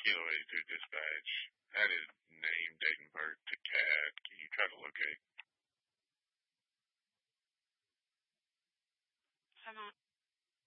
Kilo 82 dispatch. That is name, date and birth to cat. Can you try to locate? Hold on.